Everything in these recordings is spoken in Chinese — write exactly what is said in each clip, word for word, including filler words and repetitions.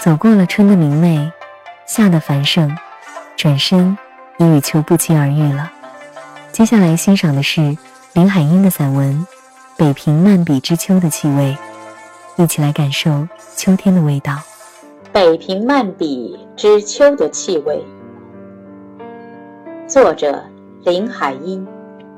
走过了春的明媚，夏的繁盛，转身已与秋不期而遇了。接下来欣赏的是林海音的散文《北平漫笔之秋》的气味，一起来感受秋天的味道。 北平漫笔之秋的气味，作者林海音。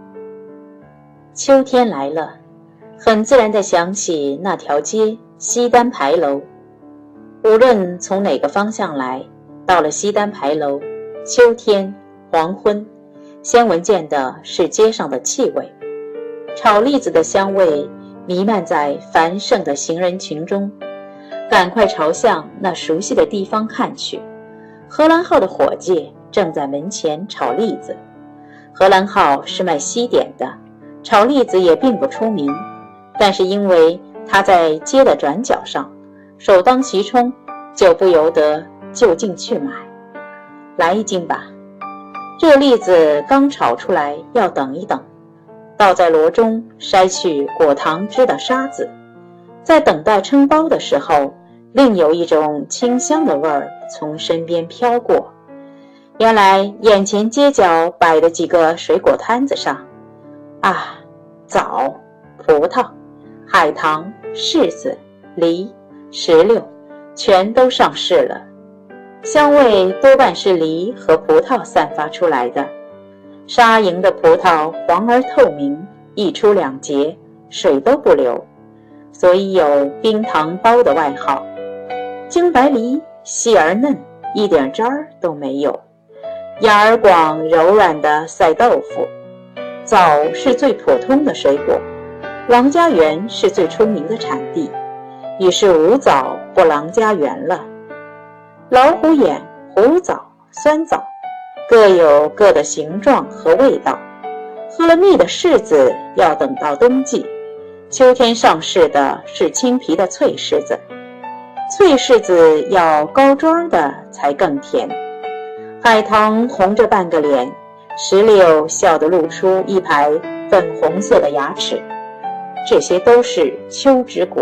秋天来了，很自然地想起那条街西单牌楼。无论从哪个方向来，到了西单牌楼，秋天黄昏，先闻见的是街上的气味。炒栗子的香味弥漫在繁盛的行人群中。赶快朝向那熟悉的地方看去，荷兰号的伙计正在门前炒栗子。荷兰号是卖西点的，炒栗子也并不出名，但是因为他在街的转角上首当其冲，就不由得就近去买。来一斤吧。热栗子刚炒出来要等一等，倒在箩中筛去果糖汁的沙子。在等待称包的时候，另有一种清香的味儿从身边飘过。原来眼前街角摆的几个水果摊子上，啊，枣、葡萄、海棠、柿子、梨、石榴全都上市了。香味多半是梨和葡萄散发出来的。沙莹的葡萄黄而透明，一出两节水都不流，所以有冰糖包的外号。京白梨细而嫩，一点渣儿都没有，芽儿广柔软的赛豆腐。枣是最普通的水果，郎家园是最出名的产地，于是无枣不郎家园了。老虎眼、胡枣、酸枣各有各的形状和味道。喝了蜜的柿子要等到冬季，秋天上市的是青皮的脆柿子。脆柿子要高庄的才更甜。海棠红着半个脸，石榴笑得露出一排粉红色的牙齿。这些都是秋之果。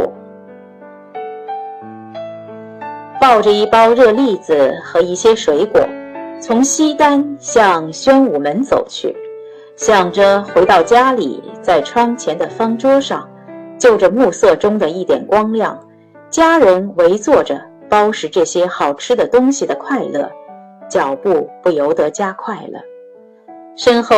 抱着一包热栗子和一些水果，从西单向宣武门走去，想着回到家里，在窗前的方桌上就着暮色中的一点光亮，家人围坐着包食这些好吃的东西的快乐，脚步不由得加快了。身后